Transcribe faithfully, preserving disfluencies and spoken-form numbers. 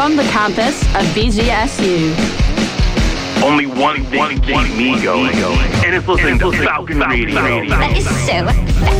from the campus of B G S U. Only one thing keeps me going, and it's listening to Falcon Radio. That is so